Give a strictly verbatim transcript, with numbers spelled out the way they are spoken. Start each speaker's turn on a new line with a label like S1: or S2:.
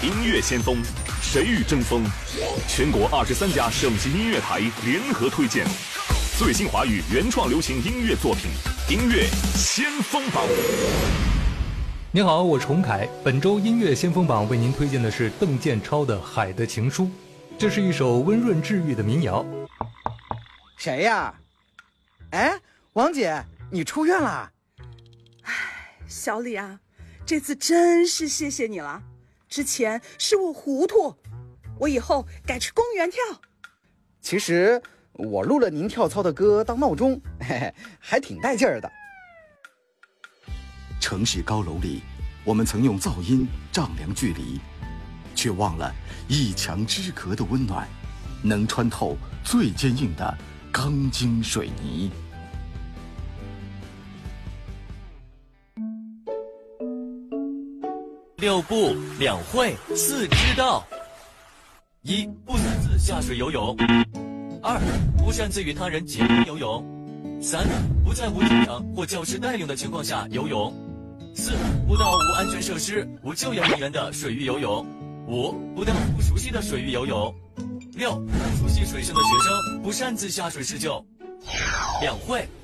S1: 音乐先锋，谁与争锋？全国二十三家省级音乐台联合推荐最新华语原创流行音乐作品《音乐先锋榜》。
S2: 您好，我是洪凯。本周音乐先锋榜为您推荐的是邓建超的《海的情书》，这是一首温润治愈的民谣。
S3: 谁呀？哎，王姐，你出院了？
S4: 哎，小李啊，这次真是谢谢你了。之前是我糊涂，我以后改去公园跳。
S3: 其实我录了您跳操的歌当闹钟，嘿嘿，还挺带劲儿的。
S5: 城市高楼里，我们曾用噪音丈量距离，却忘了一墙之隔的温暖，能穿透最坚硬的钢筋水泥。
S6: 六不两会四知道：一、不擅自下水游泳；二、不擅自与他人结伴游泳；三、不在无警长或教师带领的情况下游泳；四、不到无安全设施、无救援人员的水域游泳；五、不到不熟悉的水域游泳；六、不熟悉水性的学生不擅自下水施救。两会